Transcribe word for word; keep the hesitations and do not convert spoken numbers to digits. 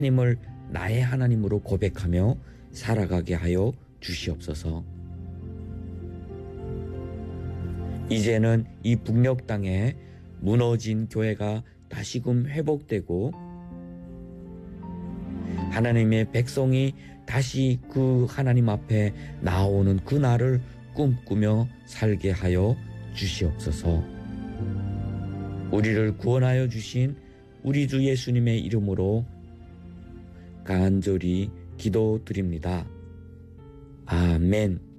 하나님을 나의 하나님으로 고백하며 살아가게 하여 주시옵소서. 이제는 이 북녘 땅에 무너진 교회가 다시금 회복되고 하나님의 백성이 다시 그 하나님 앞에 나오는 그 날을 꿈꾸며 살게 하여 주시옵소서. 우리를 구원하여 주신 우리 주 예수님의 이름으로 간절히 기도드립니다. 아멘.